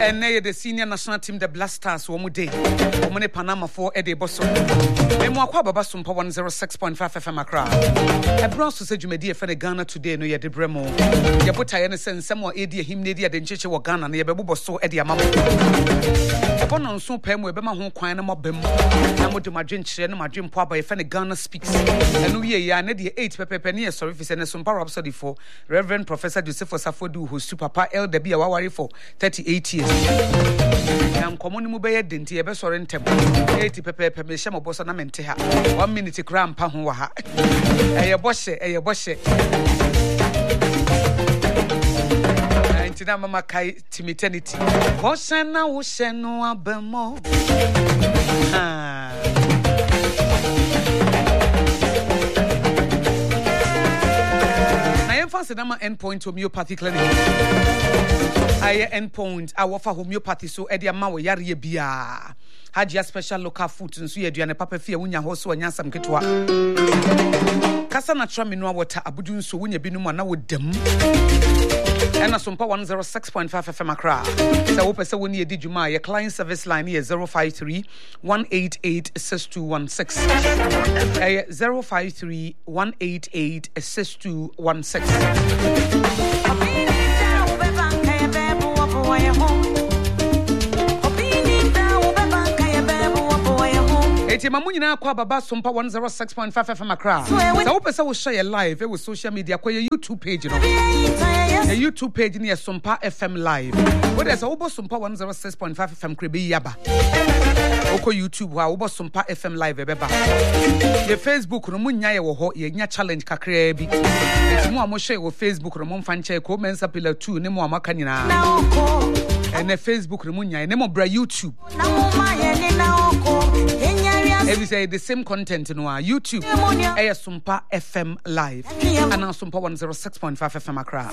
And they the senior national team, the Blasters, one day. Omone Panama for Eddie Bosso. Memo Baba Sumpa 106.5 FM Accra. A bronze to say Jumedia for the Ghana today, no, ya de Bremo. Ya put I sense some more Eddie, him, Nadia, then Chicha, or Ghana, and Yabu so Eddie Mama. Upon on so Pem, we Bema home, Quine, and Mobim. I'm with my drink, and my dream pop by a funny Ghana speaks. And we are Nadia 8 Penny, sorry, if it's in a Sumpa Rhapsody for Reverend Professor Joseph Safodu, who's super papa El Debi Awari for 38 years. I'm common mobile didn't ever sorry in temple. 80 pepe, me sham of Bossana Menteha. 1 minute cram Pahuaha. A boshe, a boshe. Mama Kai Timiternity. Boshana Usheno Abemo. I am fast at my endpoint homeopathy clinic. I endpoint, I offer homeopathy so Edia Mawa Yari Bia. Had your special local food and so you and a papa fear when your host or Yansam Ketwa. Kasana Tramino water Abudun so when you been one with them. And a Sumpa 106.5 FM Accra. So open so when you did you your client service line here 053 188 6216. 053 188 6216. Eti mamunyina kwa Baba Sumpa 106.5 FM Accra. So open so share live with social media kwa YouTube page no. The YouTube page ni Sumpa FM live. What is obo Sumpa 106.5 FM krebi yaba. Oko YouTube wa obo Sumpa FM live ebeba. Ye Facebook no munya ye wo ho ye nya challenge kakra bi. Eti mo amhwe wo Facebook no mo mfa nche ko mensa pillar 2 ne mo amaka nyina. And the Facebook no munya ne mo bra YouTube. Every say the same content no YouTube Sumpa FM live and Sumpa 106.5 FM Accra.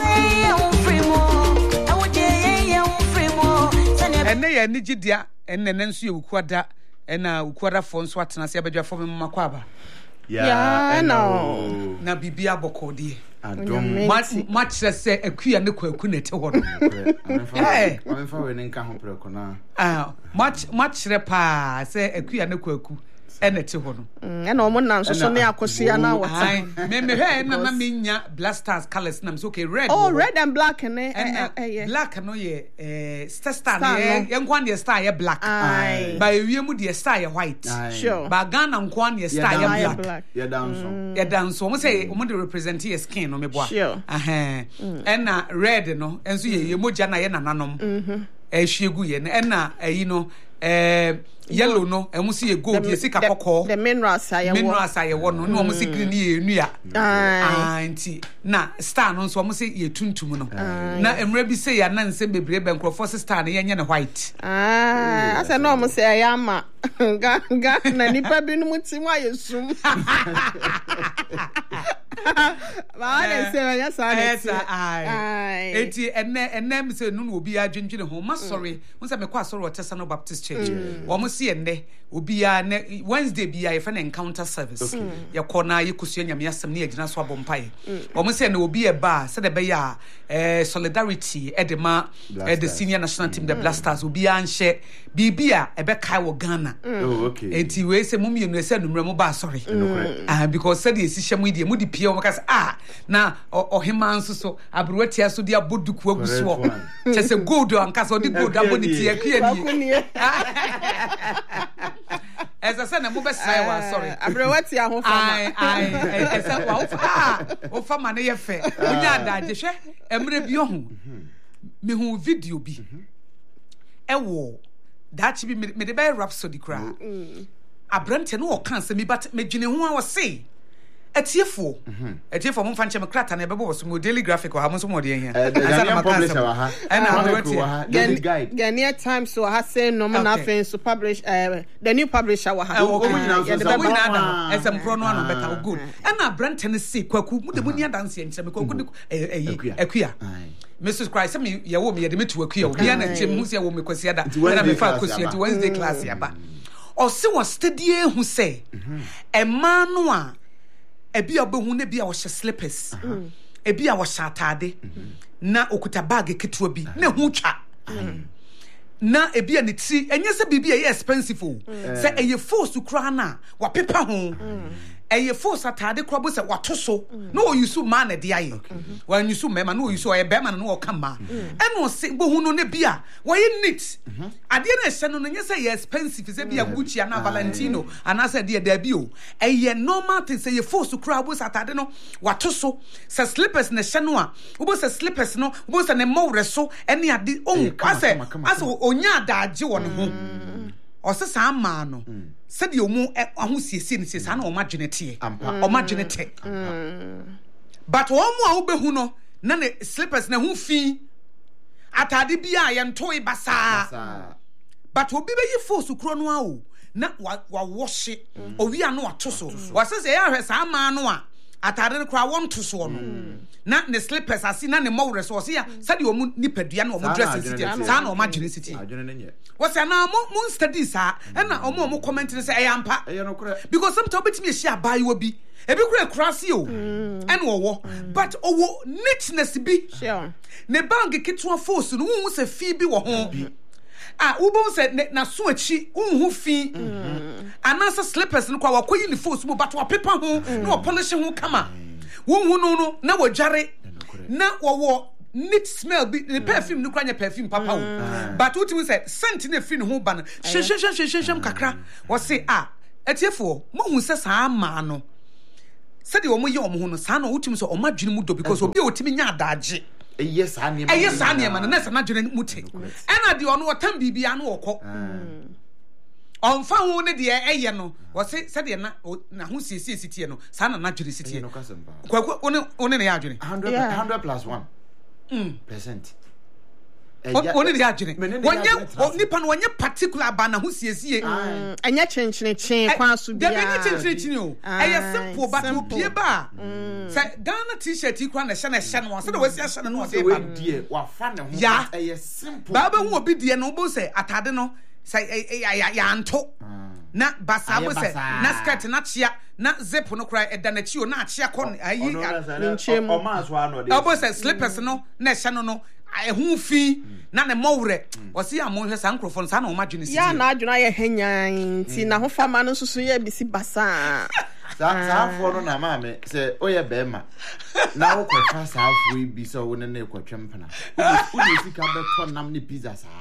And they are Nigidia and then Nensu Ukwada and Ukwada phones what na se abedwa for me makwaba. Yeah, no. Na bibia bokodi. Much say akua ne kwaku nete ho no. Amfa we ne nka ho preko na. Much repa say akua ne kwaku enete ho no. Na omo nan so ne akosia na wata. Me he na menya Blasters colors na so okay red. Oh, red and black ne black no ye star ne ye nkwan de star ye black. By wiemu de star ye white. Sure. Ba Ghana nkwan de star ye black. Ye dance. Ye dance. Omo say omo de represent your skin no me boa. Sure. Na red no enso ye moja na ye nananom. Ehwiegu ye na you know yellow no emusi ye gold ye sika kokko the minerals aye wo no na omusi green ye enua anti na star no so omusi ye tuntum no na emre bi say ya na nse bebre be nkrofo star na ye nye ne white asa na omusi aye ama ga na nipa bi no muti wa yesum ba na say ya sa na eti ennem say no obi adwendwene ho ma sorry unsa me kwa sorry Otesano Baptist Church see ende obia ne Wednesday bia ye fa na encounter service ye kona ye kusua nyame asem ne agina so abompae omo se na obi e ba se de be ya solidarity edema the senior national team the Blasters obia nhye bibia e be kai wo Ghana okay enti we se mum yenu se numre mo ba sorry because said ye sihye mu de mu di pie o maka se na ohema nso so abrowatia so de aboduku aguso che se gold anka so de gold aboniti akua ni as I said, I'm sorry. Abrewati ahun fama. Esa wa o fama na ye fe. Unya da je hwe emre bi ohun. Me hu video bi. Ewo that bi me de buy Rhapsody kra. Abrante no o kan se me but me dwene hu a wo se. Etiefo mo fanche me krata na bebo so mo daily graphic wa mo so mo de here. Ghanaian publisher wa ha. And guide. Ghanaian Times so ha say no na fin so publish the new publisher wa ha. Esem pro no no better good. And Abrante ne se kwaku mu de mu ni dance enche me kwaku akua. Mrs. Christ me ye wo me ye de metu akua obi na nche mu se wo me kwasi ada. Na me fa kwasi ati Wednesday class ya ba. O se wo study hu say e ma no a ebi obehu na bia wo hye slippers ebi a wo hye atade na okuta bag ketewa bi na hu twa na ebia ne ti enye se bibia ye expensive o se eye force kura na wa pepa ho eye force atade kura bo se wato so na o yusu ma na de aye wa yusu mema na o yusu o be ma na o kama eno se bo hu no ne bia wo ye neat ade na hye no nye se ye expensive se bia Gucci na Valentino ana se de da bi o eye normal thing se ye force kura bo se atade no wato so se slippers na hye no a wo bo se slippers no wo bo se ne mawre so ene ade o ase onya adagye wo ne ho osesa ama no said you mu ahosiesie ne sesa na o ma dwenete o ma dwenete but wo mu a wo behu no na ne slippers na ho fi atade bia ye nto ibasa but obi be yi force kuro no a o na wa wash owi anu ato so wasese ya hwesa ama no a atade no kura won to so no na ne slippers asi na ne mawre so ya said you mu nipadua na o mu dress city sa na o ma dwene city what's na mo study sa na o comment say ayampa because sometimes obetimi e share buy wo bi e bi kura krasi o en wo but owo neatness bi sure ne bank kitwa force no hu se fi bi wo ho ubo se na so achi hu fi anasa slippers no kwa wakoyi ni force mo but wa pepa ho na polish ho kama hu no na wajare na wo neat smell be the perfume no kwanya perfume papa o but what we say scent na fi no ho ba no shem kakra wo say etiefo mo hu se sa ama no se de wo mo ye wo ho no sa no wotimi so o ma dwene mu do because obi otimi nya adagye yes anema na se na dwene mu te ena de ono wotam bibia no wokọ onfa ho ne de eye no wo se de na ho siesie sitie no sa na dwene sitie kwakwa one ne ya dwene 100 plus 1%. Only the agent. When you nipa no when you particular ban na ho siesie. Anya chenchen kwa so bia. The many chenchen o. E simple but opie ba. Say Ghana t-shirt ikwa na hye no so the we hye no dey ba. Die wa fa ne ho e simple. Ba hu obi die no bo say atade no say ya anto. Na basa bo say na skirt na chia na zip no kra eda na chi o na chia kon ayi. O ma so ano dey. Obo say slippers no na hye no hu fi na ne mawre o si amon hwe san microphone sa na o ma dwene si ya na adwena ye henyan ti na ho fama no susu ye bisi basa sa afo no na ma me se o ye be ma na wo kwa sa afo bi so wo ne na kwatwempana wo ni sika be to nam ne pizza sa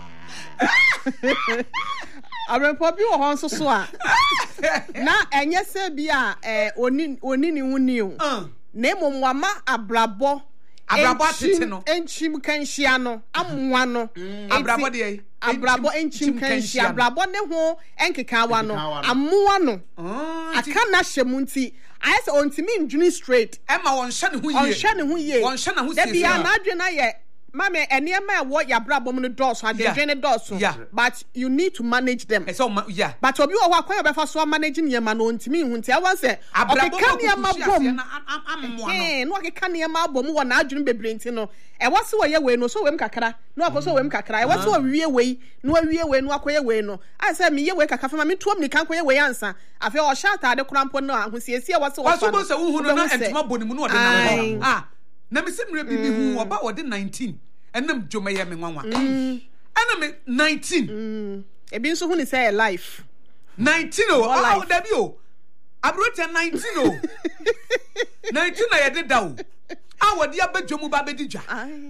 Arepo bi wo hon so a na enye se bi a oni ni huni o na emomwama abrabo atete no enchim kanhia no amwa no abrabo de abrabo enchim kanhia abrabo ne ho enkekawa no amwa no aka na hyemu nti ayese ontimi ndwini straight ema won hye ne ho ye de bia na adwena ye mama eniema e wo ya brabo mu no dose adwene dose but you need to manage them so yeah but obi wo akwa be fa so manage niema no ntimi hu nti e wan se okeka niema bom no okeka niema bom wo na adwene bebre nti no e wo se wo ye we no so wem kakra no akoso wem kakra e wo se wo wie we no awie we no akoye we no I say me ye we kakra fa ma me tuom ni kan koye we ansa afi o sha ta de krampo no ahosiesie wo se wo fa so wo hu no na entuma bonimu no de na na me semre bibi hu oba wo de 19 enam jomeye me nwanwa enam 19 ebi nso hu ni say life 19 oh dabi o abrote 19 oh 19 na ye de dawo awodi abadwomu ba bedidwa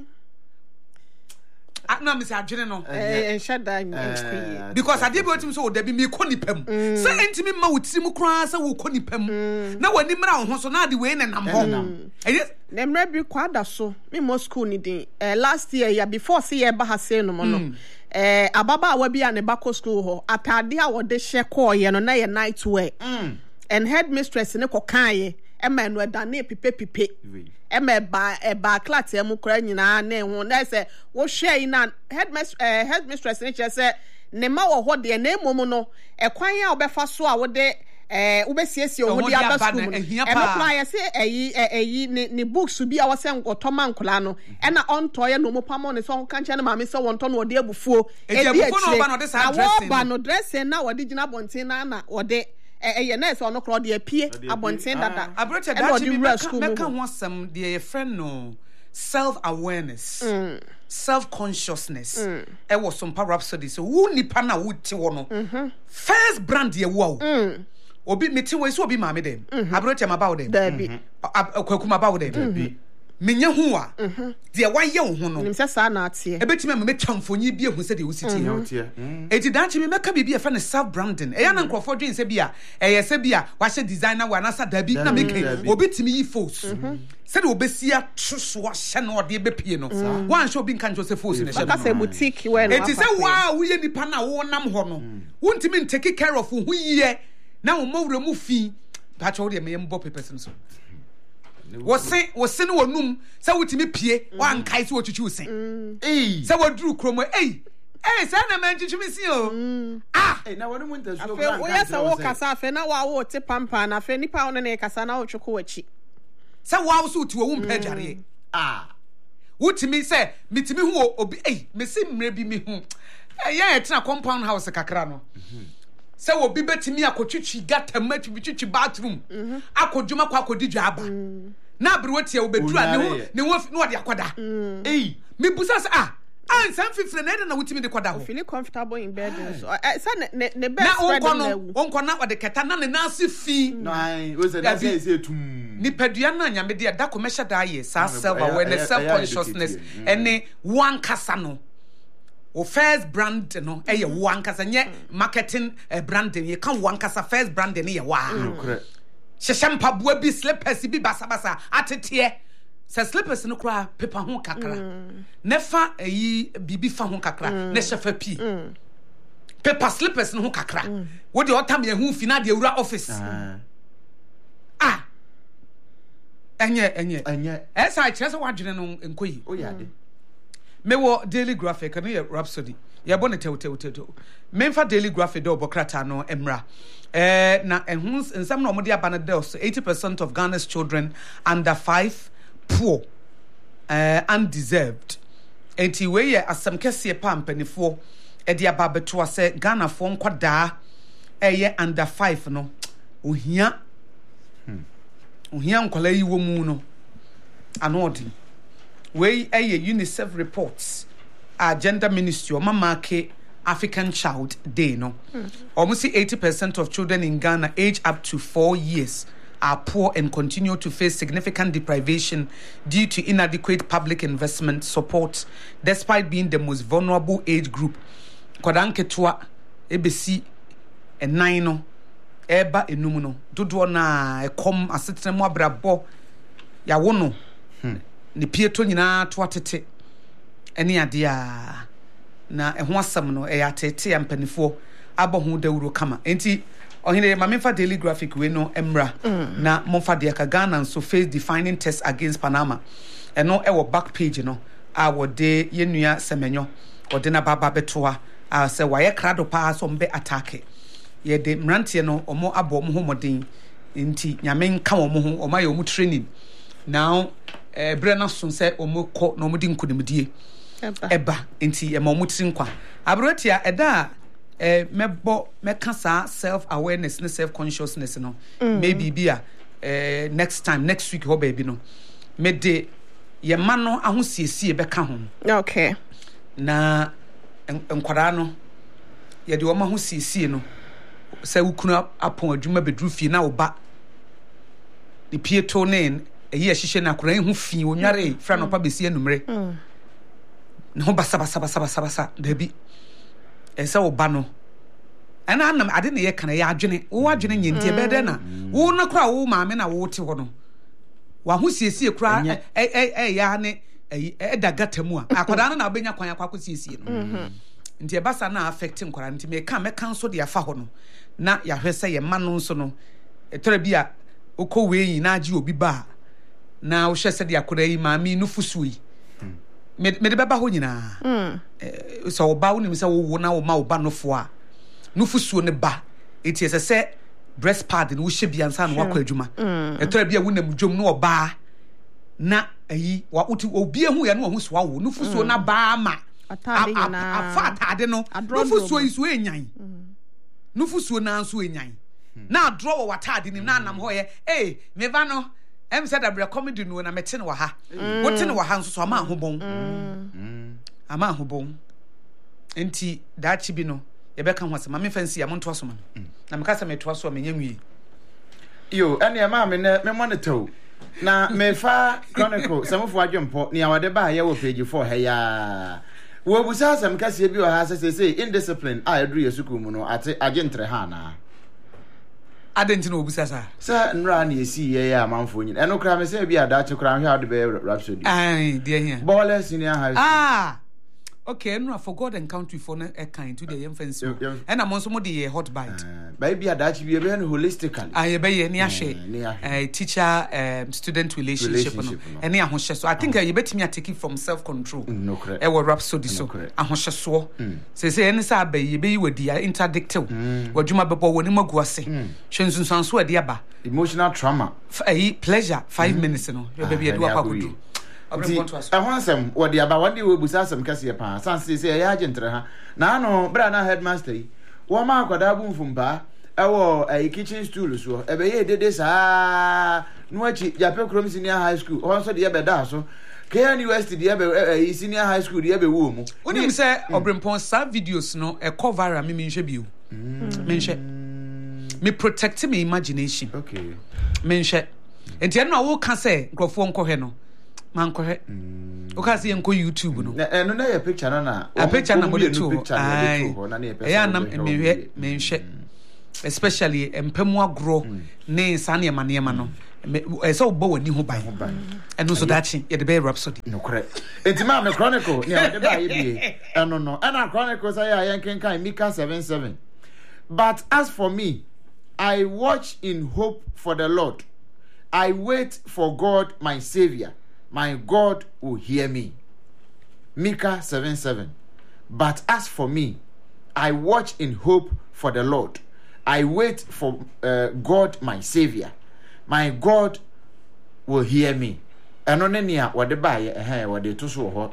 na me say adwene no shada nyi because ade bi otim so wo dabi me konipam say entimi ma wotim kra say wo konipam na wani mra ho so na ade we ne nam ho nemra bi kwada so me mo school ni din last year ya before say ye ba ha say no mo no ababa awa bi ane bako school ho atade a wo de hye call ye no na ye night wear and headmistress ne kokan ye ema no da na pipe ema ba class e mu kra nyina na ho na say wo hwe na headmistress ne che say ne ma wo ho de na emomu no ekwan a obefa so a wo de ubesiesie o di aba school no ya say eyi ni books bi a wo se nkotoma nkola no e na onto ye no mo pamo ne so kan che na ma me se wonto no de abufuo e di abufuo ba no dressing na wo de gina bonten na wo de ye na so no kro de apie abonten dada abrote da chi bi meka ho asem de ye friend no self awareness self-consciousness was some rhapsody so who nipa na wo te wo no first brand ye wo obi meti wo so obi ma me dem abro che ma ba wo dem kwakuma ba wo dem menye hu a de waye wo hu no nim se sa na atie ebetime me twamfonyi bi ehu se de wo siti eti danchi me meka bibia fa ne self branding eya na nkrofo dwen se bia eye se bia wa hye designer wa na sa dabi na meke obi timi yi force se de obesia tuso hye na ode bepie no wan hye obi nka njo se force ne hye ka se boutique we no eti se wow ye nipa na wo nam ho no wontimi take care of hu yiye na wo mawura mu fi ba cho de me mbo pepes so wose no wonum se wotimi pie wan kai se wotwitwi usen se woduru kromo se na manchichimi si o na wonu munta so gran we se wo kasa afe na wa wo te pampa na afe nipa ono na kasa na wotweko wachi se wa wo so ti wo mpa dware wotimi se mitimi hu obi mesi mre bi mi hu ye tena compound house kakra no se obi betimi akotwitwi gata matwitwi bathroom akodwuma kwa akodidwa aba na abrewoti wo bedura ne wo no de akoda me busa se ansam fifre na na wotimi de koda ho feel comfortable in bed so ne best friend na onko na ode keta na ne nase fi no ai we say na say tum ni padua na nyame de da commercial da ye self awareness self consciousness ene one kasa no o first brand no ye one kasa nye marketing branding ye kan one kasa first branding ye wa sheshampa bua bi slippers bi basabasa atete se slippers no kra paper ho kakra nefa yi bibi fa ho kakra ne shefa pi paper slippers no ho kakra wo de otam ye hu fina de ewura office enye esa kire se wadwene no enkoyi o ya de me wo Daily Graphic no ye Rhapsody ye bo ne tew memfa Daily Graphic do bokrata no emra na ehun nsam na omode aba na de 80% of Ghana's children under 5 poor undeserved enti we ye asam kese pa mpanifo e de aba beto ase Ghana fo nkwada eye under 5 no ohia nkwala yi wo mu no anodi we eye UNICEF reports agenda ministry o mamake African Child Day no almost 80% of children in Ghana aged up to 4 years are poor and continue to face significant deprivation due to inadequate public investment support despite being the most vulnerable age group kodanketwa ebesi enan no eba enum no dodo na ekom asetenemu abrabo ya wono ne pieto nyina to atete ene ade a na eho asam no atete ampanifo abo ho dawuro kama enti ohine mamemfa Daily Graphic we no emra na momfa de ka Ghana so face defining test against Panama eno e wo back page no a wo de yenua semenyo wo de na baba betoa a se waye krado pa so mbe attack ye de mrantie no omo abo mo ho modin enti nyame nka wo mo ho omaye omo training now brena so se omo ko no mo di nkunimdie eba enti e ma omo trinkwa abrotia eda meka sa self awareness ne self consciousness no maybe bia next week ho baby no me de ye ma no ahosiesie beka ho okay na enkwara no ye de o ma ahosiesie no se wukunu apon adwuma bedru fie na wo ba de pieto ne eyi ahihye na akora hu fie onware fra no pa besi anumre no basa dabi esa wo ba no ana anam ade ne ye kana ya adwene wo adwene nyintie bede na wo na kra wo maame na wo te ho no wa ho siesie kra ya ne edagata mu a akoda na obenya kwan akwa siesie no nti e basa na affect nkora nti me ka nso de afa ho no na ya hwese ye ma no nso no etora bi a okowwe yi na agi obi ba na wo hwese de akoda yi maame no fusu yi me de beba ho nyina so ba wo nim se wo na wo ma wo ba no fo a no fusuo ne ba eti ese breast pad no wo hye bia nsa na wakọ adwuma etora bia wo nam dwom no oba na ayi wa uti obi ehu ya no ho so wo no fusuo na ba ma afa atade no no fusuo iso enyan no fusuo na nso enyan na draw wo atade nim na anam ho ye me va no em said abra comedy no na mete no wa ha wote no wa ha nso so ama ho bon ama hobon enti daachi bi no ye beka ho asema me fancy am nto asoma na me kasa me to aso me nyanwi yo ene ma me monitor na me fa chronicle samfo adwempo ne awade ba ye wo page 4 ha ya wo busa asem kase bi o ha say indiscipline a edru yesuku mu no ate agentre ha na adenti no obusa sa nra na esi ye ya manfo nyin eno kra me say bi adache kra hwe ade be Rhapsody ai dear here ball senior high school okay no for God and country for a kind to the young fancy and I'm also the hot bite baby adachi be holistically I be near share teacher student relationship and near hoshe so I think you bet me take it from self control no correct e wo Rhapsody so ahoshe so say any say be we dia interdictive wadwuma bebo woni maguase hwensunsan so ade aba emotional trauma pleasure 5 minutes no baby adu akwakodu ahwansem wodi aba wodi we busa asem kase pa sanse se ya agentre ha na no bra na headmaster yi wo ma akwada bu mfumba ewo kitchen stool so ebe ye dede sa no achi jape krom senior high school ho so de ye beda so KN University de ye senior high school de ye be wo mu onim se obrempon sa videos no e cover me nhwe bio menhwe me protect my imagination okay menhwe enti eno wo ka se nkrofo nkohwe no mankohwe okasi enko YouTube no no na your picture na a picture na mo de to na na ya na menhwe especially empemu agro ne sane ema no so obo wani ho ban eno so dachi ye de be Rhapsody no correct enti ma me chronicle ne o de ba ye bi eno no na chronicle say ya yenkenkan Micah 7:7 but as for me I watch in hope for the Lord I wait for God my savior my God will hear me. Micah 7:7. But as for me, I watch in hope for the Lord. I wait for God, my Savior. My God will hear me. Eno ne nia wode baye wode to so ho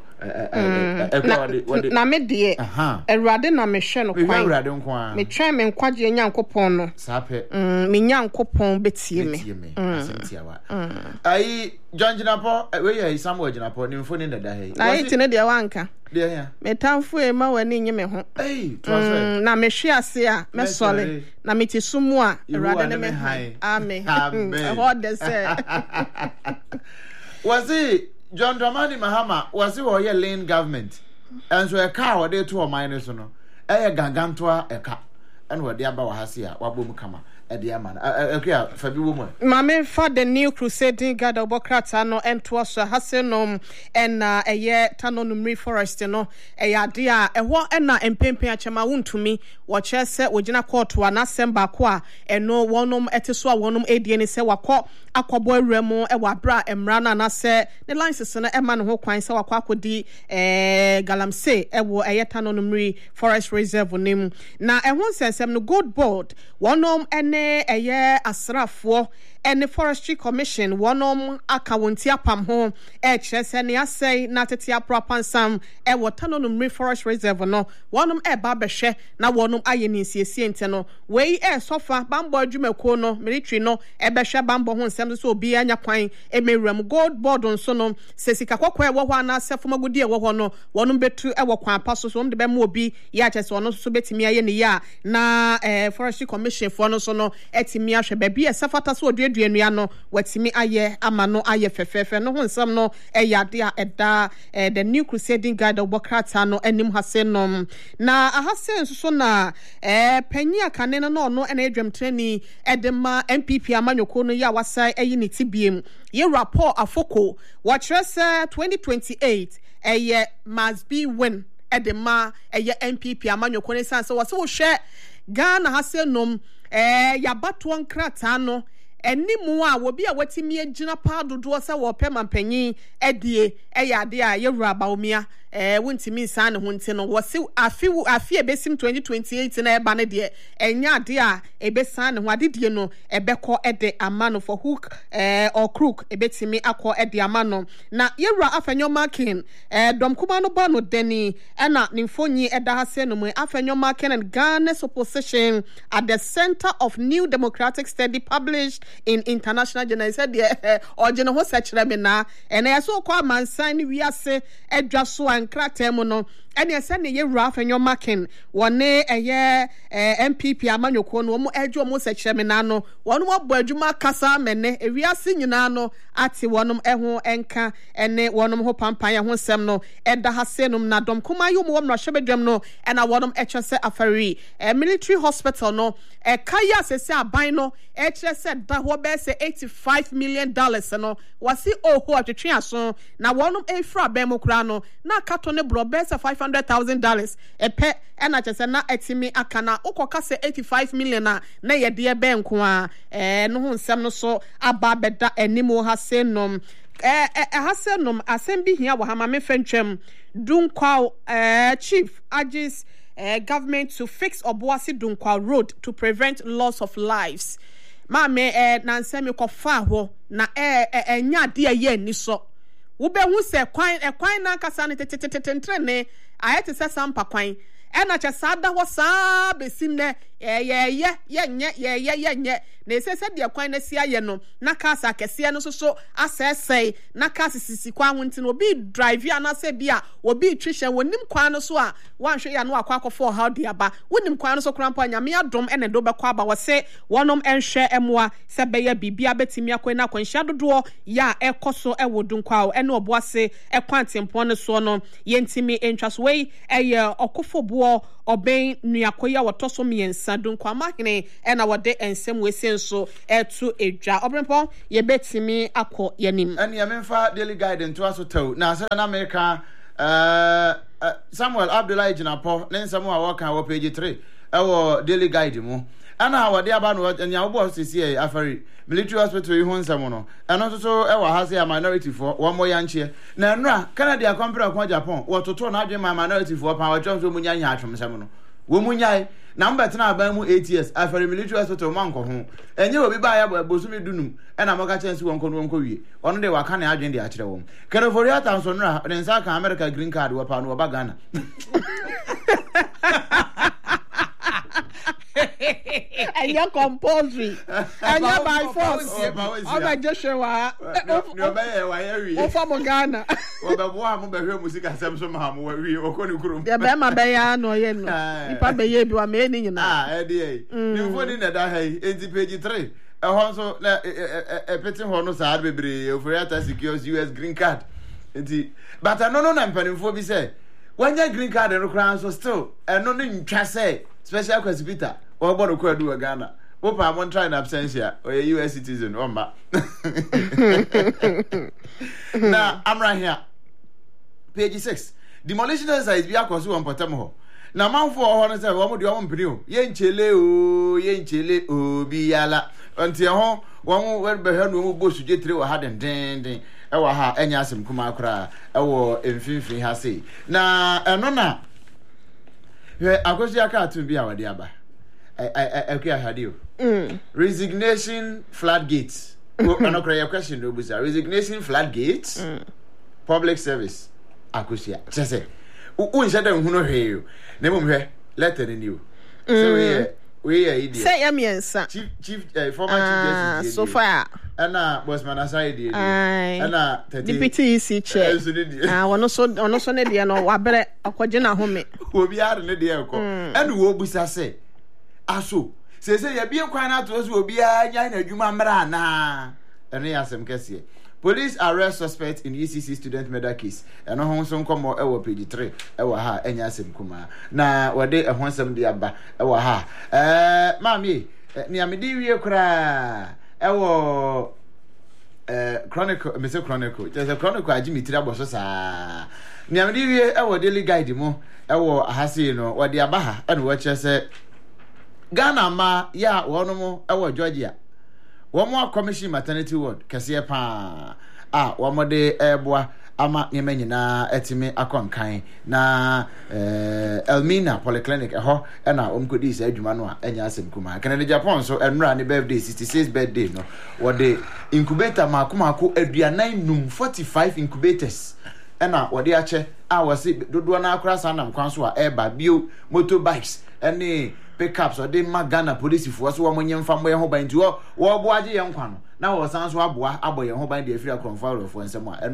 na me de Awurade na me hwe no kwan Awurade nko a me twen me nkwaje Nyankopon no sape me Nyankopon betie me asemtiawa ai John Jinapo we ya Samuel Jinapo ni mfoni ndada he ai tine de wanka de ya me tamfo e ma wani nye me ho transfer na me hwe ase a me sole na me ti sumu a Awurade ne me han amen ho de se was it John Dramani Mahama was it or your lane government and so a car or they to a minus no gangantoa a car and what the aba has here wabum kama at the man okay fabi woman mame for the new crusading God obokrata no ento so hasenom and a year tanonumri forest no e yade a eho na empempen achema wontumi wo chese wogina court wa na semba ko a eno wonom eteso a wonom edie ne se wakọ akobo awremu e wabra emra na se ne license no ema ne ho kwan se wakọ akodi galamsey e wo eye tanonumri forest reserve nim na ehun sensem no good board wonom ene eye asrafo ene forestry commission wonom akawonti apam ho chese ne asai na tete apropansam e wotanonumri forest reserve no wonom e ba behwe na wonom aye ni siesie ente no wei sofa bambo adwumako no military no e behwe bambo ho nsem so obi anya kwan emewram gold board nso no sesika kokwa e wo ho na sefomagudi e wo ho no wonom betu e wo kwan paso so de be ma obi ya chese wono so betimi aye ne ya na forestry commission for no so no etimi ahwe ba bi e sefata so duanua no watimi aye amano aye fefefe no ho nsem no yade a eda the new crusading guide obokrata no anim hasenom na ahasen so na panyi akane no no na adwamtrani edema MPP amanyoko no ya wasai ayi ne tibiem ye rapport afoko watchress 2028 must be win edema MPP amanyoko ne sanse wase wo hwe Ghana hasenom yabato nkrata no enimu a wobi a watimi agina pa dodo se wo pe mampanyin edie yade a yewura baomia wontimi nsan ne ho nti no wose afi ebesim 2028 na eba ne de enya ade a ebesan ne ho adedie no ebekọ ede amano for hook or crook ebetimi akọ ede amano na yewura afenyo marking dom kuma no ba no deni na nimfonyi eda hase no mu afenyo marking and Ghana's opposition at the center of new democratic study published in international journal said the original ho search me na and I so kwa mansan wi ase edwa so nkrata mu no ene ese ne ye Ralph Enyomakin wone eye MPP amanyoko no mo edwo mo sekyereme na no wono mo bɔ adwuma kasa mene ewiase nyina no ate wonom ɛho enka ene wonom ho pampan ya ho nsɛm no ɛda ha senum na dom kuma yo mo wom no hwebedwam no ɛna wonom ɛkyerɛ afari military hospital no kaya sese aban no ɛkyerɛ sɛ da ho bɛ sɛ $85 million no wasi oho atwetwe aso na wonom efra bɛn mo kura no na kato ne bro bɛ sɛ $500,000 ɛpɛ ɛna kyerɛ sɛ na ɛtimi aka na ukɔka sɛ $85 million na yɛde ɛbɛn ko a no ho nsɛm no so aba bɛda animo ha senom hasenom asɛm bi hia wɔ ha ma me fɛntwam Dunkwa chief urges government to fix Obuasi Dunkwa road to prevent loss of lives. Ma me na nsɛm kɔfa hɔ na nya de ye ni so wo be hu sɛ kwan na kasa ne tetetetentre ne ayete sɛ sampa kwan ɛna kyɛ sada hɔ saa besim ne ye na ɛsɛ sɛ deɛ kwan na si ayɛ no na kasa kɛseɛ no so asɛsɛe na kasa sisi kwan ho nti obi drive ana sɛ bia obi twihye wonim kwan no so a wanhwɛ ya no akɔ how de aba wonim kwan no so krampo anyame adom ɛna do bɛkɔ aba wɔ sɛ wɔnom ɛnhwɛ ɛmoa sɛ bɛyɛ bibia betimi akɔ na akɔnhyia dodoɔ ya ɛkɔ so ɛwɔ Dunkwa ɛne Obuase ɛkwan tempɔn no so no yɛntimi ntwasoe ɛyɛ ɔkɔfoboɔ ɔbɛn nuakoya wɔtɔ so miɛnsa Dunkwa mahene ɛna wɔde nsɛm wɛsɛ nso ɛto edwa ɔbrɛmpɔ yɛbɛtimi akɔ yanim ɛne yɛmfa daily guide nto aso taw na asɛ na America Samuel Abdullahi Jinapɔ ne nsɛm a wɔka wɔ page 3 ɛwɔ daily guide mu ana wɔde aba no nya wobɔ sisi afari military hospital yi ho nsɛm no ɛno nso so ɛwɔ ha sɛ minority for wɔn mo yanchie na nnura Canada compare ko Japan wɔtoto na adwe ma minority for pa wɔtwɔm so munya nya atwom nsɛm no wo munyai na mbɛtena aban mu 8 years afari military hospital man ko ho enye obi ba ya bosumi dunum ɛna moka chance wɔn ko no wɔn ko wie ɔno de waka na adwen de akyerɛ wɔn California tan so nnura ne nsa ka America green card wɔ pa no wɔ ba Ghana and you're compulsory and you're by force oh my Joshua no be from Ghana obewo am be hwe music asem so ma mo wi okoni kurum ya be ma be ya no ye no ipa be ye bi wa me ni nyina dey ni foni na da hai enti page 3 ho so na peti ho no sa bebre ofuriata secures US green card enti but no na mpanimfo bi say wanya green card no kran so still no ntwa say special kwasipita obodo ko adu Ghana wo pa mo try na absentia o US citizen o ma na amra here page 6 demolition exercise bi akoso won potem ho na manfo ho no say wo mo de wo mpini o ye nchele o bi yala anti ho wo we be ha no mo bosu jetre wo ha den e wo ha enya asem kuma akra e wo emfinfin ha sei na eno na akosi aka atu bi awade aba I had resignation floodgates. No question no busa. Resignation floodgates. Public service. Akusia. Just say. Unsa da hu no hwe yo. Na mum hwe letter ni you. So we idiot. Say yamiensa. Chief former chief justice. So far. Ana Bosman aside dey. Ana deputy EC chair. Wono so ne de no wabere akwaje na home. Obi are ne de ekọ. Enu wo busa say aso say ya bie kwan na to so obi a nya na adwuma mra na eno ya asem kese police arrest suspect in UCC student murder case eno ho so nkomo e wo page 3 e wo ha enya asem kuma na wode e ho asem de aba e wo ha mami ni amedi wie kra e wo chronicle me say chronicle there's a chronicle ajimi tira boso sa ni amedi wie e wo daily guide mu e wo ahase no wode aba ha e no wo kire se Ghana ma ya wono ewo Georgia wo mo commission maternity ward kese pa wo mo de eboa ama nyema nyina etimi akonkan na Elmina polyclinic ho na omkodi isa adwuma no a enya asem kuma Canada Japan so enra ne birthday 66 birthday no wo de incubator makomako aduanan num 45 incubators na wo de ache wo se dodo na akra sanam kwan so a eba bio motorbikes ene pickups or de Ghana police for so wo nyemfa mo ye ho ban ti wo bo agye ye nkwa no na wo san so aboa aboye ho ban de afiri akronfa ro fo nsem a enra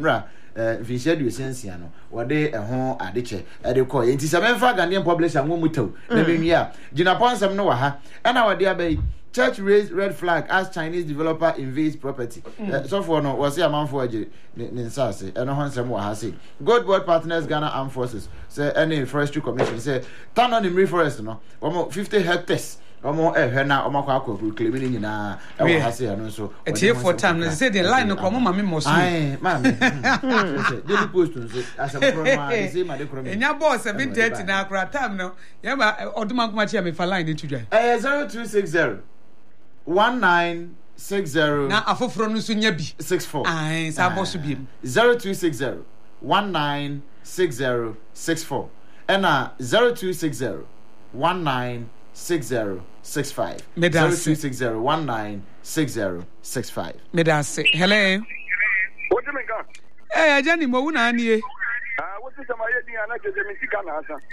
finche du sensia no wode ho adeche ede ko enti se menfa Ghanaian publisher nwo mutaw na menwia gina ponsem no wa ha na wode abai Church raised red flag as Chinese developer invades property. So for no, was a man for Ninsase, and on some Wahasi. Good Board Partners Ghana Armed Forces, say any Forestry Commission, say, turn on the reforest, no, 50 hectares. Omo na omo kwa claiming na e wa hase no so e tie for time no say the line no kwa mama me moso ai mama daily post no so as a program say ma de kro me enya boss 7:30 na akra time no ye ma oduma kuma chia me fa line dey tudwa 0260 1960 na afoforo no so nya bi 64 ai sa boss biem 0260 196064 ena 0260 196065 0260196065 medase hello what do you mean ajani mo wuna ani what is my idea na je mi sika na asa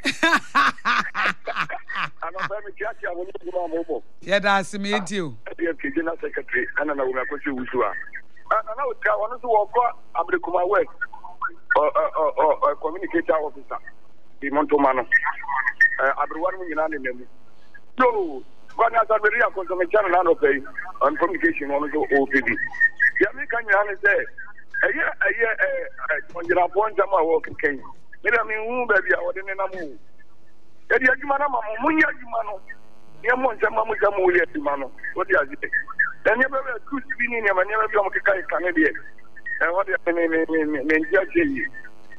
ana ba mi tiati a woni kuma mobo ye da se me edi o e ke general secretary ana na wona ko se wusua ana o ka wono so wo ko Abdulkuma West communicator officer di Montomano Abdulwar mu nyina ne nemu no gwana sa beri akon so me channel na no pay on communication wono so OPD ya mi kan nyina ne say eye onjira bonja ma wo ken mira mi hu baby a wode ne na mu e di adwuma na ma mu nya adwuma no ye mo nja ma mu ja mu le adwuma no wodi azi dan ye be ku bi ni ne ma ne be mo kai kan ne de wodi ne nja je yi